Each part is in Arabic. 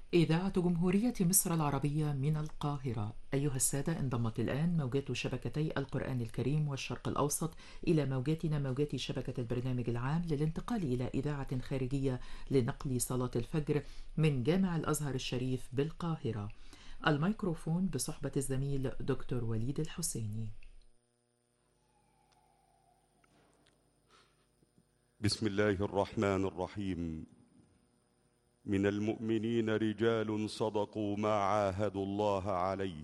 إذاعة جمهورية مصر العربية من القاهرة. أيها السادة، انضمت الآن موجات شبكتي القرآن الكريم والشرق الأوسط إلى موجاتنا، موجات شبكة البرنامج العام، للانتقال إلى إذاعة خارجية لنقل صلاة الفجر من جامع الأزهر الشريف بالقاهرة. الميكروفون بصحبة الزميل دكتور وليد الحسيني. بسم الله الرحمن الرحيم. من المؤمنين رجال صدقوا ما عاهدوا الله عليه،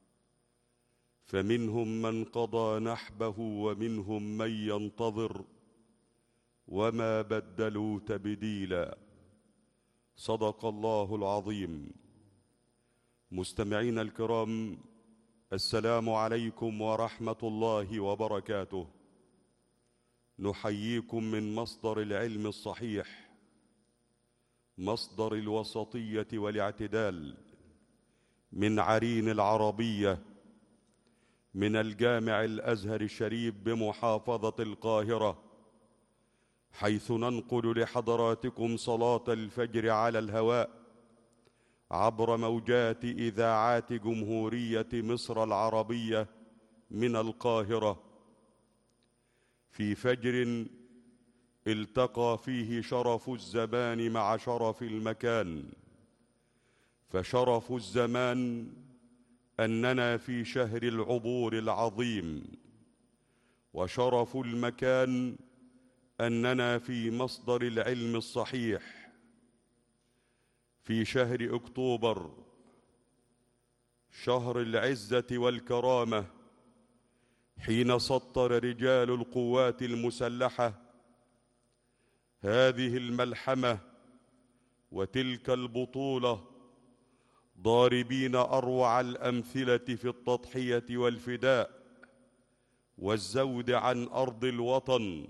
فمنهم من قضى نحبه ومنهم من ينتظر وما بدلوا تبديلا. صدق الله العظيم. مستمعين الكرام، السلام عليكم ورحمة الله وبركاته. نحييكم من مصدر العلم الصحيح، مصدر الوسطية والاعتدال، من عرين العربية، من الجامع الأزهر الشريف بمحافظة القاهرة، حيث ننقل لحضراتكم صلاة الفجر على الهواء عبر موجات إذاعات جمهورية مصر العربية من القاهرة، في فجر التقى فيه شرف الزمان مع شرف المكان. فشرف الزمان أننا في شهر العبور العظيم، وشرف المكان أننا في مصدر العلم الصحيح، في شهر أكتوبر، شهر العزة والكرامة، حين سطر رجال القوات المسلحة هذه الملحمة وتلك البطولة، ضاربين أروع الأمثلة في التضحية والفداء والزود عن أرض الوطن.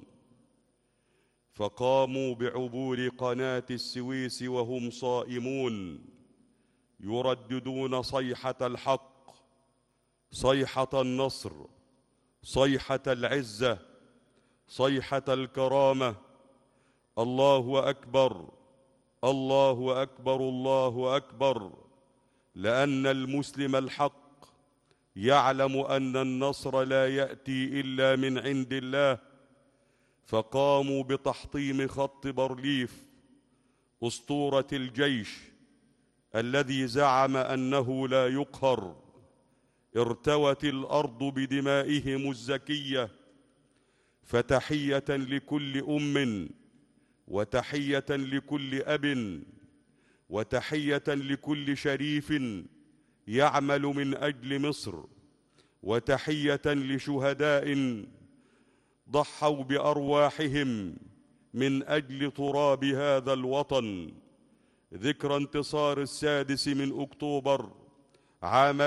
فقاموا بعبور قناة السويس وهم صائمون، يرددون صيحة الحق، صيحة النصر، صيحة العزة، صيحة الكرامة. الله أكبر، الله أكبر، الله أكبر. لأن المسلم الحق يعلم أن النصر لا يأتي إلا من عند الله. فقاموا بتحطيم خط بارليف، أسطورة الجيش الذي زعم أنه لا يقهر. ارتوت الأرض بدمائهم الزكية. فتحية لكل أم، وتحية لكل أب، وتحية لكل شريف يعمل من أجل مصر، وتحية لشهداء ضحوا بأرواحهم من أجل تراب هذا الوطن. ذكرى انتصار 6 من أكتوبر عام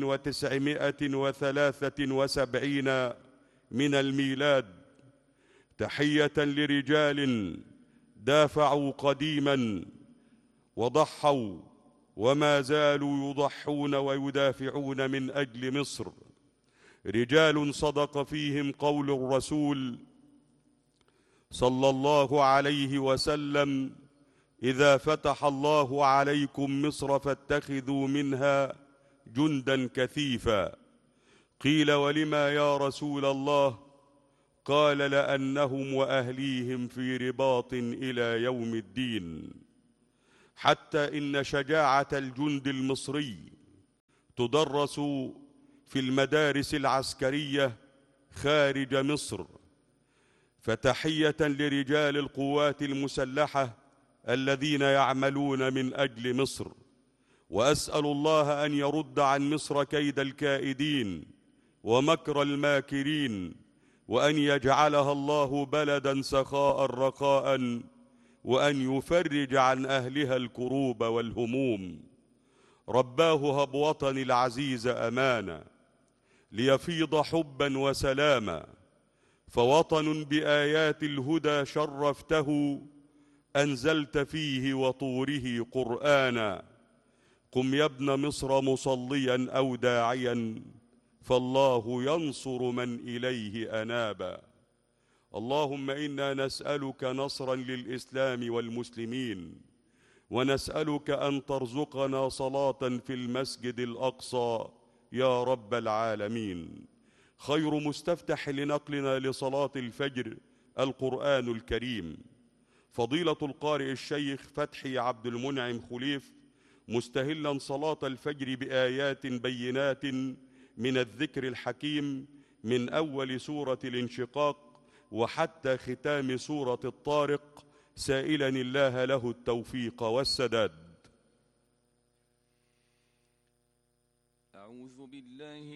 1973 من الميلاد. تحية لرجال دافعوا قديما وضحوا وما زالوا يضحون ويدافعون من أجل مصر. رجال صدق فيهم قول الرسول صلى الله عليه وسلم: إذا فتح الله عليكم مصر فاتخذوا منها جندا كثيفا. قيل: ولما يا رسول الله؟ قال: لأنهم وأهليهم في رباط إلى يوم الدين. حتى إن شجاعة الجند المصري تدرس في المدارس العسكرية خارج مصر. فتحية لرجال القوات المسلحة الذين يعملون من أجل مصر. وأسأل الله أن يرد عن مصر كيد الكائدين ومكر الماكرين، وأن يجعلها الله بلدا سخاء رخاء، وأن يفرج عن أهلها الكروب والهموم. رباه هب وطني العزيز أمانا، ليفيض حبا وسلاما. فوطن بآيات الهدى شرفته، أنزلت فيه وطوره قرآنا. قم يا ابن مصر مصليا أو داعيا، فالله ينصر من إليه أنابا. اللهم إنا نسألك نصرا للإسلام والمسلمين، ونسألك أن ترزقنا صلاة في المسجد الأقصى يا رب العالمين. خير مستفتح لنقلنا لصلاة الفجر القرآن الكريم. فضيلة القارئ الشيخ فتحي عبد المنعم خليف مستهلا صلاة الفجر بآيات بينات من الذكر الحكيم من أول سورة الانشقاق وحتى ختام سورة الطارق، سائلا الله له التوفيق والسداد. أعوذ بالله